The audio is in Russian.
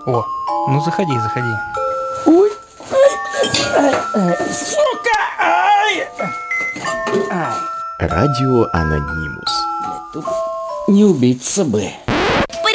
О, ну заходи. Ой, сука! Ай! Радио Анонимус. Тут не убиться бы.